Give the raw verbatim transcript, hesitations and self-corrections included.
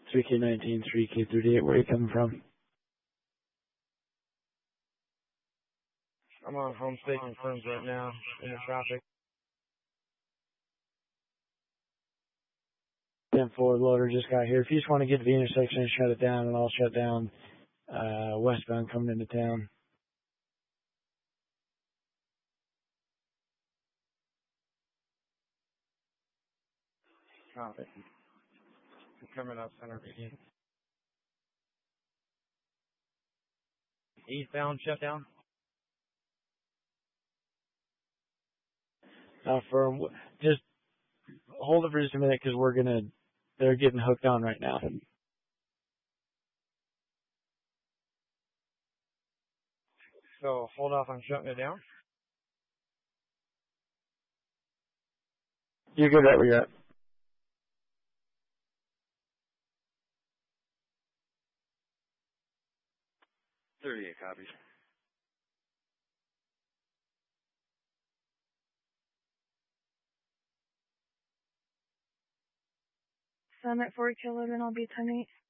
three K nineteen, three K thirty-eight, where are you coming from? I'm on home station firms right now in the traffic. ten four loader just got here. If you just want to get to the intersection and shut it down, and I'll shut down uh, westbound coming into town. Traffic. Coming up center again. Eastbound shutdown. Uh, for just hold it for just a minute because we're gonna. They're getting hooked on right now. So hold off on shutting it down. You're good right where you're at. thirty-eight copies. So I'm at four kilo, then I'll be ten eight.